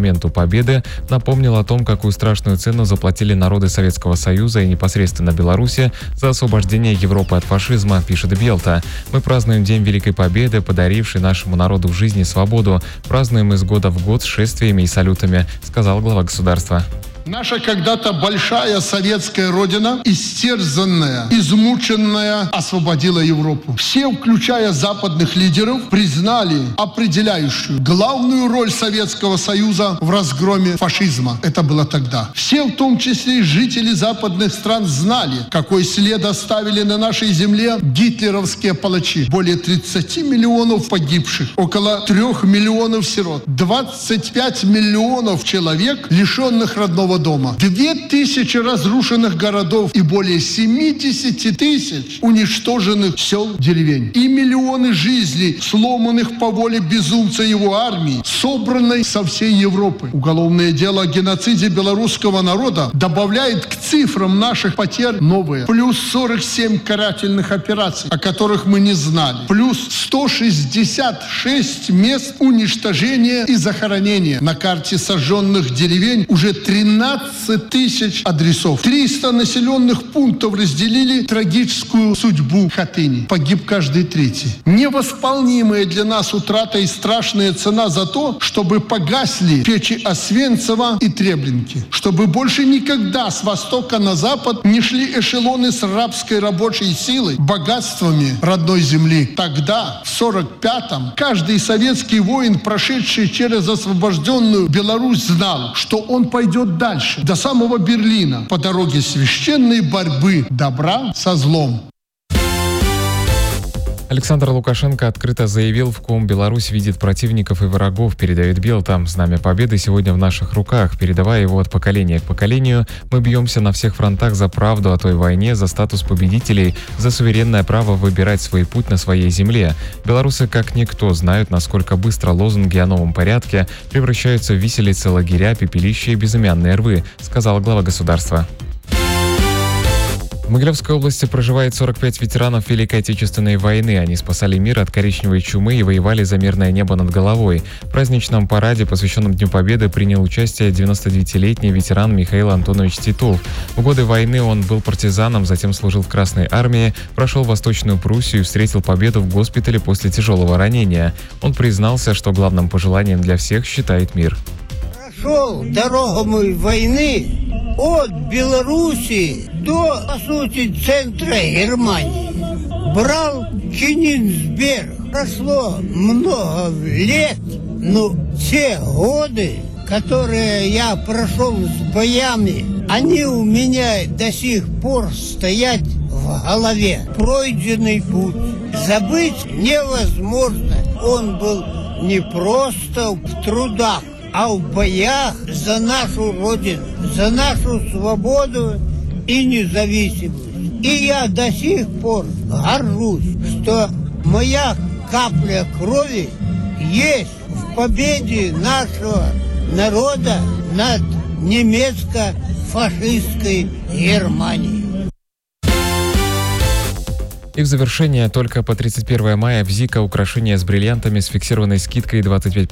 моменту победы, напомнил о том, какую страшную цену заплатили народы Советского Союза и непосредственно Беларуси за освобождение Европы от фашизма, пишет Белта. «Мы празднуем День Великой Победы, подаривший нашему народу в жизни свободу. Празднуем из года в год с шествиями и салютами», сказал глава государства. Наша когда-то большая советская родина, истерзанная, измученная, освободила Европу. Все, включая западных лидеров, признали определяющую главную роль Советского Союза в разгроме фашизма. Это было тогда. Все, в том числе и жители западных стран, знали, какой след оставили на нашей земле гитлеровские палачи. Более 30 миллионов погибших, около 3 миллионов сирот, 25 миллионов человек, лишенных родного дома, 2000 разрушенных городов и более 70 тысяч уничтоженных сел, деревень. И миллионы жизней, сломанных по воле безумца его армии, собранной со всей Европы. Уголовное дело о геноциде белорусского народа добавляет к цифрам наших потерь новые. Плюс 47 карательных операций, о которых мы не знали. Плюс 166 мест уничтожения и захоронения. На карте сожженных деревень уже 13 тысяч адресов. 300 населенных пунктов разделили трагическую судьбу Хатыни. Погиб каждый третий. Невосполнимая для нас утрата и страшная цена за то, чтобы погасли печи Освенцима и Треблинки. Чтобы больше никогда с востока на запад не шли эшелоны с рабской рабочей силой, богатствами родной земли. Тогда, в 45-м, каждый советский воин, прошедший через освобожденную Беларусь, знал, что он пойдет дальше, до самого Берлина, по дороге священной борьбы добра со злом. Александр Лукашенко открыто заявил, в ком Беларусь видит противников и врагов, передает Белта. Знамя победы сегодня в наших руках. Передавая его от поколения к поколению, мы бьемся на всех фронтах за правду о той войне, за статус победителей, за суверенное право выбирать свой путь на своей земле. Белорусы, как никто, знают, насколько быстро лозунги о новом порядке превращаются в виселицы, лагеря, пепелища и безымянные рвы, сказал глава государства. В Могилевской области проживает 45 ветеранов Великой Отечественной войны. Они спасали мир от коричневой чумы и воевали за мирное небо над головой. В праздничном параде, посвященном Дню Победы, принял участие 99-летний ветеран Михаил Антонович Титов. В годы войны он был партизаном, затем служил в Красной армии, прошел Восточную Пруссию и встретил победу в госпитале после тяжелого ранения. Он признался, что главным пожеланием для всех считает мир. Прошел дорогу войны от Беларуси до, по сути, центра Германии. Брал Кенигсберг. Прошло много лет, но те годы, которые я прошел с боями, они у меня до сих пор стоят в голове. Пройденный путь забыть невозможно. Он был не просто в трудах, а в боях за нашу Родину, за нашу свободу и независимость. И я до сих пор горжусь, что моя капля крови есть в победе нашего народа над немецко-фашистской Германией. И в завершение, только по 31 мая в ЗИКа украшения с бриллиантами с фиксированной скидкой 25%